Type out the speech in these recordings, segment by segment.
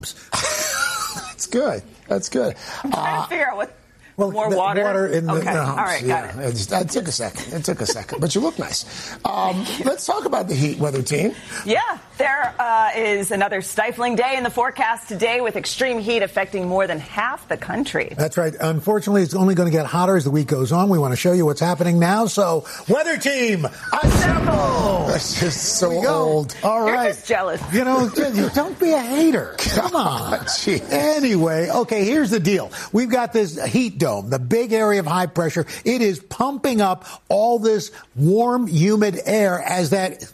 That's good. That's good. I'm trying to figure out what. Well, more water in the okay. house. All right, got it. It took a second. But you look nice. Let's talk about the heat weather team. Yeah, there is another stifling day in the forecast today with extreme heat affecting more than half the country. That's right. Unfortunately, it's only going to get hotter as the week goes on. We want to show you what's happening now. So, weather team, assemble! That's just so old. All right. You're just jealous. You know, don't be a hater. Come on. Anyway, okay, here's the deal. We've got this heat dome, the big area of high pressure. It is pumping up all this warm, humid air as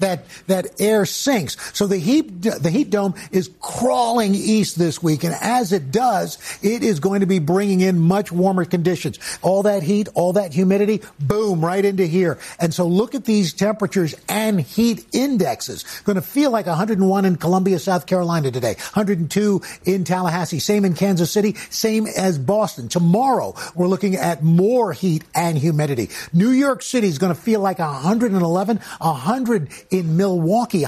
that air sinks. So the heat dome is crawling east this week, and as it does, it is going to be bringing in much warmer conditions. All that heat, all that humidity, boom, right into here. And so look at these temperatures and heat indexes. Going to feel like 101 in Columbia, South Carolina today, 102 in Tallahassee, same in Kansas City, same as Boston. Tomorrow, we're looking at more heat and humidity. New York City is going to feel like 111, 100 in Milwaukee,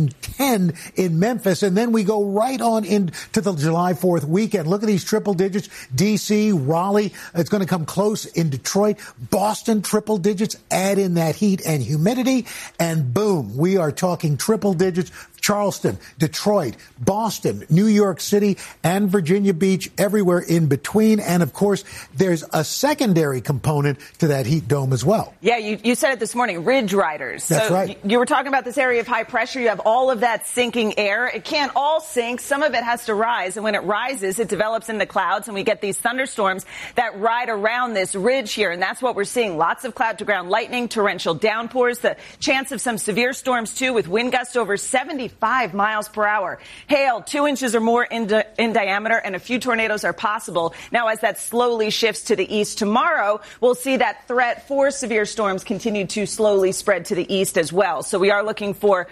110 in Memphis, and then we go right on into the July 4th weekend. Look at these triple digits. D.C., Raleigh, it's going to come close in Detroit. Boston, triple digits. Add in that heat and humidity, and boom, we are talking triple digits. Charleston, Detroit, Boston, New York City, and Virginia Beach, everywhere in between. And, of course, there's a secondary component to that heat dome as well. Yeah, you said it this morning, ridge riders. That's right. You were talking about this area of high pressure. You have all of that sinking air. It can't all sink. Some of it has to rise. And when it rises, it develops into clouds, and we get these thunderstorms that ride around this ridge here. And that's what we're seeing. Lots of cloud-to-ground lightning, torrential downpours, the chance of some severe storms, too, with wind gusts over 75 miles per hour. Hail 2 inches or more in diameter, and a few tornadoes are possible. Now, as that slowly shifts to the east tomorrow, we'll see that threat for severe storms continue to slowly spread to the east as well. So we are looking for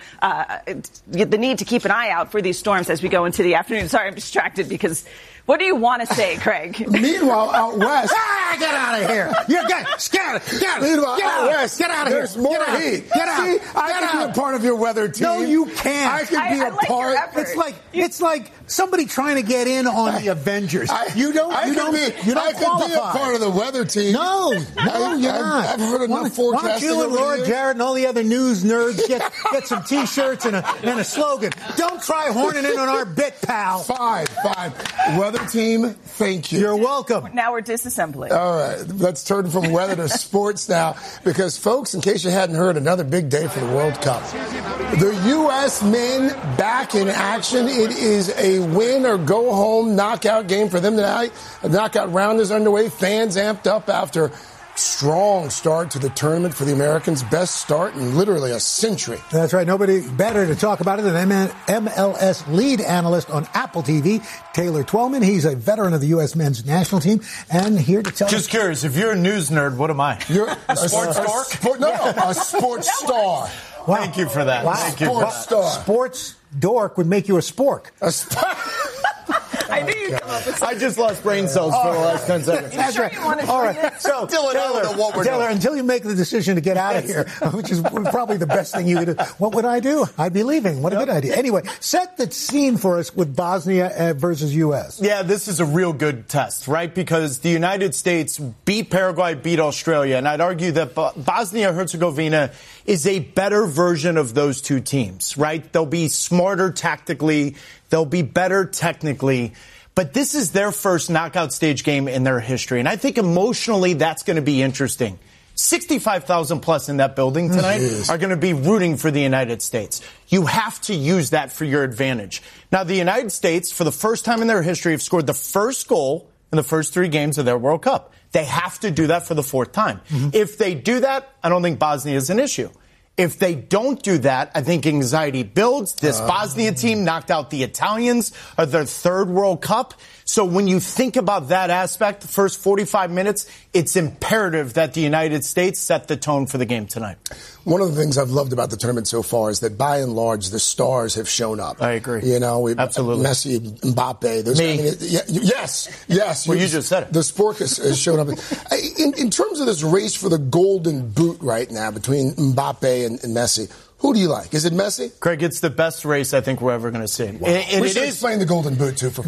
the need to keep an eye out for these storms as we go into the afternoon. Sorry, I'm distracted because what do you want to say, Craig? Meanwhile, out west. Get out of here. You're scared. Meanwhile, out west. Get out of here. There's more heat. Get out. See, I can be a part of your weather team. No, you can't. I can be a like part. Your effort. It's like somebody trying to get in on the Avengers. You don't I qualify. can be a part of the weather team. No, you're not. I've heard enough forecasting. Why don't you and Laura Jarrett and all the other news nerds get some T-shirts and a slogan? Don't try horning in on our bit, pal. Fine. Weather team, thank you. You're welcome. Now we're disassembling. All right, let's turn from weather to sports now, because, folks, in case you hadn't heard, another big day for the World Cup. The U.S. men back in action. It is a win-or-go-home knockout game for them tonight. The knockout round is underway. Fans amped up after strong start to the tournament for the Americans. Best start in literally a century. That's right. Nobody better to talk about it than MLS lead analyst on Apple TV, Taylor Twellman. He's a veteran of the U.S. men's national team and here to tell us. Just curious, if you're a news nerd, what am I? You're a sports dork? A sports star. Wow. Thank you for that. Wow. Thank you Sports star. Sports dork would make you a spork. I knew you'd come up with something. I just lost brain cells for the last 10 seconds. That's sure right. you wanted to All do right. this? So, Taylor, until you make the decision to get out of here, which is probably the best thing you could do, what would I do? I'd be leaving. What a good idea. Anyway, set the scene for us with Bosnia versus U.S. Yeah, this is a real good test, right? Because the United States beat Paraguay, beat Australia, and I'd argue that Bosnia-Herzegovina is a better version of those two teams, right? They'll be smarter tactically. They'll be better technically. But this is their first knockout stage game in their history. And I think emotionally that's going to be interesting. 65,000 plus in that building tonight are going to be rooting for the United States. You have to use that for your advantage. Now, the United States, for the first time in their history, have scored the first goal in the first 3 games of their World Cup. They have to do that for the 4th time. If they do that, I don't think Bosnia is an issue. If they don't do that, I think anxiety builds. This Bosnia team knocked out the Italians of their 3rd World Cup. So when you think about that aspect, the first 45 minutes, it's imperative that the United States set the tone for the game tonight. One of the things I've loved about the tournament so far is that, by and large, the stars have shown up. I agree. You know, absolutely. Messi, Mbappe. Yes. Well, you just said it. The sport has shown up. In terms of this race for the golden boot right now between Mbappe and Messi, Who do you like? Is it Messi? Craig, it's the best race I think we're ever going to see. Wow. We should explain the Golden Boot, too, for